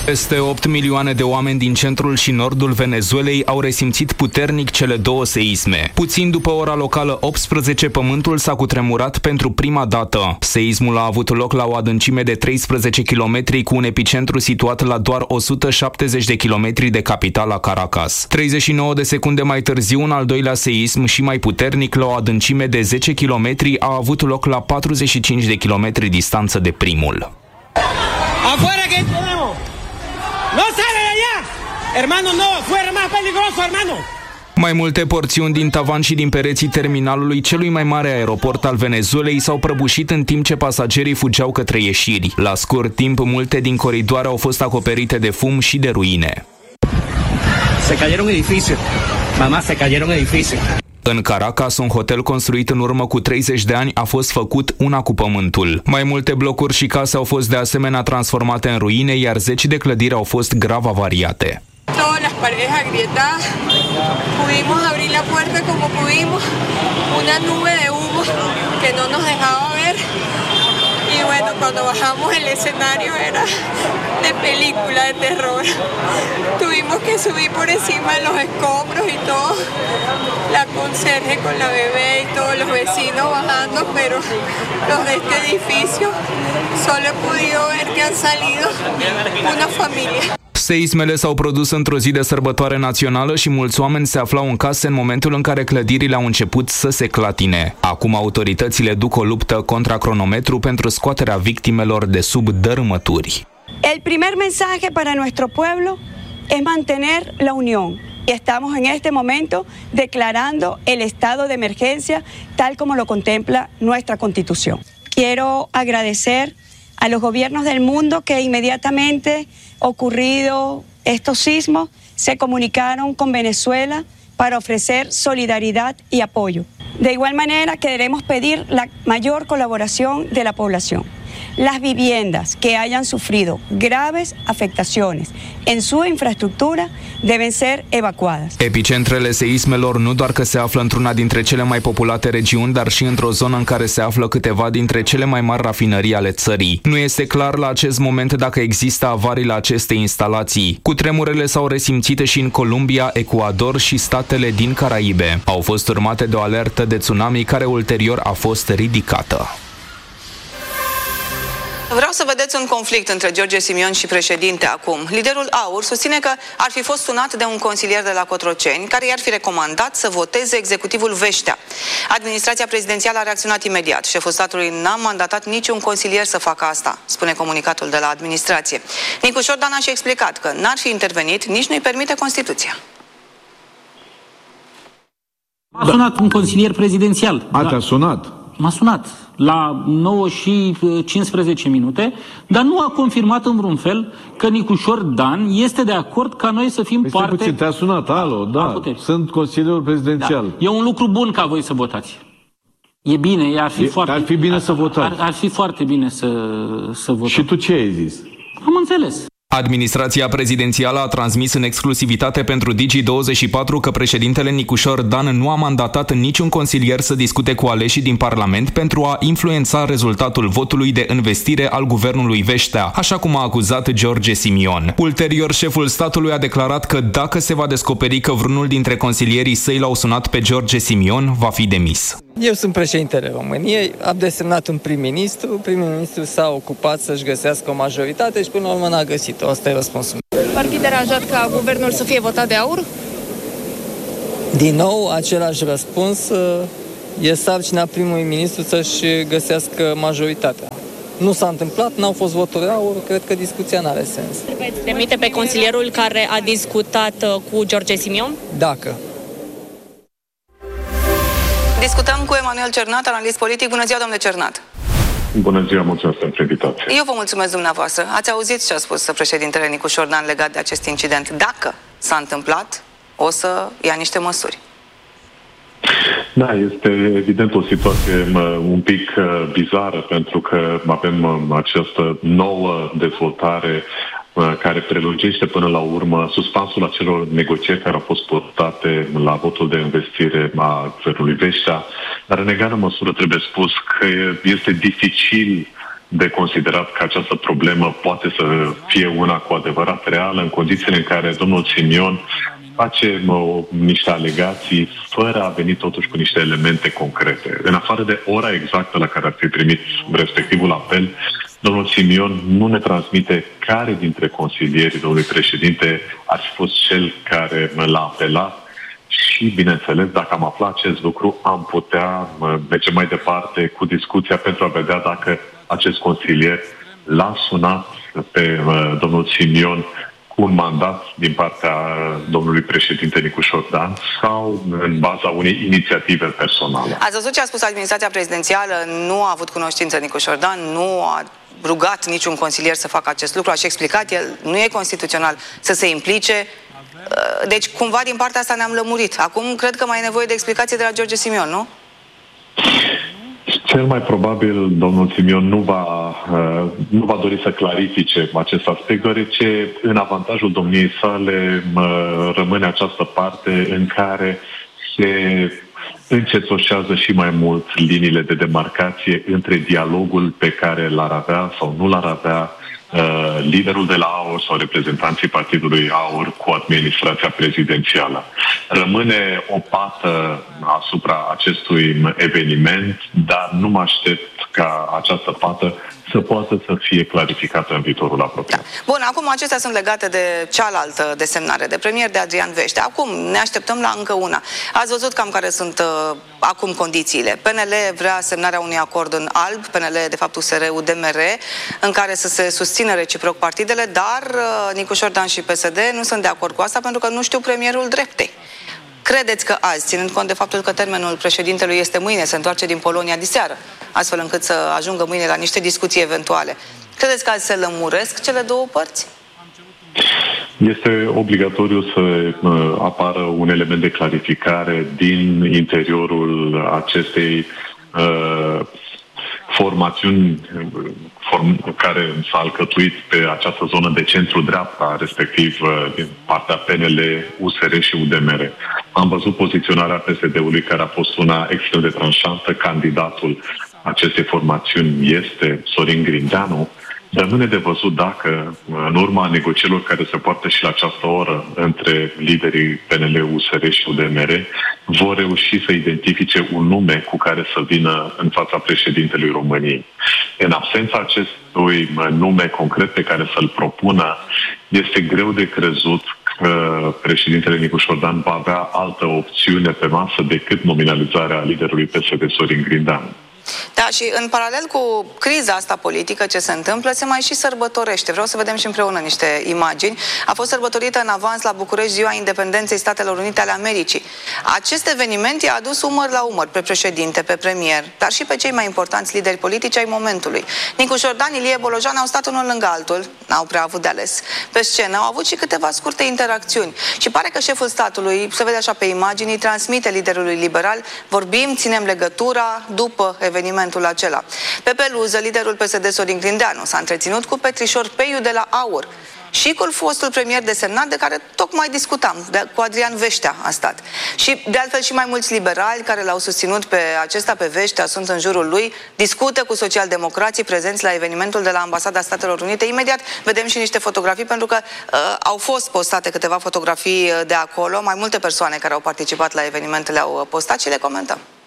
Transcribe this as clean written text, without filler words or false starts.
Peste 8 milioane de oameni din centrul și nordul Venezuelei au resimțit puternic cele două seisme. Puțin după ora locală 18, pământul s-a cutremurat pentru prima dată. Seismul a avut loc la o adâncime de 13 km cu un epicentru situat la doar 170 de km de capitala Caracas. 39 de secunde mai târziu, un al doilea seism și mai puternic la o adâncime de 10 km a avut loc la 45 de km distanță de primul. Afuera que tenemos. No sale de allá. Hermano, no, fuera más peligroso, hermano. Mai multe porțiuni din tavan și din pereții terminalului celui mai mare aeroport al Venezuelei s-au prăbușit în timp ce pasagerii fugeau către ieșiri. La scurt timp, multe din coridoare au fost acoperite de fum și de ruine. Se cayeron edificios. Mamá, se cayeron edificios. În Caracas, un hotel construit în urmă cu 30 de ani a fost făcut una cu pământul. Mai multe blocuri și case au fost de asemenea transformate în ruine, iar 10 de clădiri au fost grav avariate. Todas las paredes agrietadas, pudimos abrir la puerta como pudimos, una nube de humo que no nos dejaba ver. Y bueno, cuando bajamos el escenario era de película de terror. Tuvimos que subir por encima de los escombros y todo. La conserje con la bebé y todos los vecinos bajando, pero los de este edificio solo he podido ver que han salido una familia. Seismele s-au produs într-o zi de sărbătoare națională și mulți oameni se aflau în case în momentul în care clădirile au început să se clatine. Acum autoritățile duc o luptă contra cronometru pentru scoaterea victimelor de sub dărâmături. El primer mensaje para nuestro pueblo es mantener la unión. Estamos en este momento declarando el estado de emergencia tal como lo contempla nuestra Constitución. Quiero agradecer a los gobiernos del mundo que inmediatamente ocurrido estos sismos se comunicaron con Venezuela para ofrecer solidaridad y apoyo. De igual manera queremos pedir la mayor colaboración de la población. Las viviendas que hayan sufrido graves afectaciones en su infraestructura deben ser evacuadas. Epicentrele seismelor nu doar că se află într-una dintre cele mai populate regiuni, dar și într-o zonă în care se află câteva dintre cele mai mari rafinării ale țării. Nu este clar la acest moment dacă există avarii la aceste instalații. Cutremurele s-au resimțit și în Columbia, Ecuador și statele din Caraibe. Au fost urmate de o alertă de tsunami care ulterior a fost ridicată. Vreau să vedeți un conflict între George Simion și președinte acum. Liderul AUR susține că ar fi fost sunat de un consilier de la Cotroceni care i-ar fi recomandat să voteze executivul Veștea. Administrația prezidențială a reacționat imediat. Șeful statului n-a mandatat niciun consilier să facă asta, spune comunicatul de la administrație. Nicu Șordan a și explicat că n-ar fi intervenit, nici nu-i permite Constituția. M-a sunat un consilier prezidențial. Te-a sunat? M-a sunat la 9 și 15 minute, dar nu a confirmat în vreun fel că Nicușor Dan este de acord ca noi să fim parte... Puțin, te-a sunat, alo, da, sunt consilierul prezidențial. Da. E un lucru bun ca voi să votați. E bine, ar fi bine să votați. Ar fi foarte bine să votăm. Și tu ce ai zis? Am înțeles. Administrația prezidențială a transmis în exclusivitate pentru Digi24 că președintele Nicușor Dan nu a mandatat niciun consilier să discute cu aleșii din Parlament pentru a influența rezultatul votului de învestire al guvernului Veștea, așa cum a acuzat George Simion. Ulterior, șeful statului a declarat că dacă se va descoperi că vreunul dintre consilierii săi l-au sunat pe George Simion, va fi demis. Eu sunt președintele României, am desemnat un prim-ministru, prim-ministru s-a ocupat să-și găsească o majoritate și până la urmă n-a găsit-o. Asta e răspunsul. Ar fi deranjat ca guvernul să fie votat de AUR? Din nou, același răspuns, e sarcina primului ministru să-și găsească majoritatea. Nu s-a întâmplat, n-au fost voturi AUR, cred că discuția n-are sens. Veți demite pe consilierul care a discutat cu George Simion? Dacă. Discutăm cu Emanuel Cernat, analist politic. Bună ziua, domnule Cernat! Bună ziua, mulțumesc pentru invitație. Eu vă mulțumesc dumneavoastră. Ați auzit ce a spus președintele Nicușor Dan legat de acest incident. Dacă s-a întâmplat, o să ia niște măsuri. Da, este evident o situație un pic bizară, pentru că avem această nouă dezvoltare care prelungește până la urmă suspansul acelor negocieri care au fost purtate la votul de investire a guvernului Veștea, dar în egală măsură trebuie spus că este dificil de considerat că această problemă poate să fie una cu adevărat reală, în condițiile în care domnul Simion face niște alegații fără a veni totuși cu niște elemente concrete. În afară de ora exactă la care ar fi primit respectivul apel, domnul Simion nu ne transmite care dintre consilierii domnului președinte ar fi fost cel care l-a apelat și, bineînțeles, dacă am aflat acest lucru, am putea merge mai departe cu discuția pentru a vedea dacă acest consilier l-a sunat pe domnul Simion cu un mandat din partea domnului președinte Nicușor Dan sau în baza unei inițiative personale. Ați văzut ce a spus administrația prezidențială? Nu a avut cunoștință Nicușor Dan, nu a rugat niciun consilier să facă acest lucru, a explicat, el nu e constituțional să se implice. Deci, cumva, din partea asta ne-am lămurit. Acum, cred că mai e nevoie de explicații de la George Simion, nu? Cel mai probabil, domnul Simion nu va dori să clarifice acest aspect, deoarece în avantajul domniei sale rămâne această parte în care se încetoșează și mai mult liniile de demarcație între dialogul pe care l-ar avea sau nu l-ar avea liderul de la AUR sau reprezentanții Partidului AUR cu administrația prezidențială. Rămâne o pată asupra acestui eveniment, dar nu mă aștept ca această pată să poată să fie clarificată în viitorul apropiat. Bun, acum acestea sunt legate de cealaltă desemnare de premier, de Adrian Veștea. Acum ne așteptăm la încă una. Ați văzut cam care sunt acum condițiile. PNL vrea semnarea unui acord în alb, PNL, de fapt USR-UDMR, în care să se susțină reciproc partidele, dar Nicușor Dan și PSD nu sunt de acord cu asta pentru că nu știu premierul dreptei. Credeți că azi, ținând cont de faptul că termenul președintelui este mâine, se întoarce din Polonia diseară, astfel încât să ajungă mâine la niște discuții eventuale, credeți că azi se lămuresc cele două părți? Este obligatoriu să apară un element de clarificare din interiorul acestei formațiuni care s-a alcătuit pe această zonă de centru-dreapta, respectiv din partea PNL, USR și UDMR. Am văzut poziționarea PSD-ului, care a fost una extrem de tranșantă. Candidatul acestei formațiuni este Sorin Grindeanu. Rămâne de văzut dacă, în urma negocierilor care se poartă și la această oră între liderii PNL, USR și UDMR, vor reuși să identifice un nume cu care să vină în fața președintelui României. În absența acestui nume concret pe care să-l propună, este greu de crezut că președintele Nicușor Dan va avea altă opțiune pe masă decât nominalizarea liderului PSD, Sorin Grindeanu. Da, și în paralel cu criza asta politică ce se întâmplă, se mai și sărbătorește. Vreau să vedem și împreună niște imagini. A fost sărbătorită în avans la București Ziua Independenței Statelor Unite ale Americii. Acest eveniment i-a adus umăr la umăr pe președinte, pe premier, dar și pe cei mai importanți lideri politici ai momentului. Nicușor Dan, Ilie Bolojan au stat unul lângă altul, n-au prea avut de ales. Pe scenă au avut și câteva scurte interacțiuni. Și pare că șeful statului, se vede așa pe imagini, transmite liderului liberal: vorbim, ținem legătura după evenimentul acela. Pe peluză, liderul PSD Sorin Grindeanu s-a întreținut cu Petrișor Peiu de la AUR și cu fostul premier desemnat de care tocmai discutam, cu Adrian Veștea a stat. Și de altfel și mai mulți liberali care l-au susținut pe acesta, pe Veștea, sunt în jurul lui, discută cu socialdemocrații prezenți la evenimentul de la Ambasada Statelor Unite. Imediat vedem și niște fotografii, pentru că au fost postate câteva fotografii de acolo, mai multe persoane care au participat la evenimente le-au postat și le comentăm.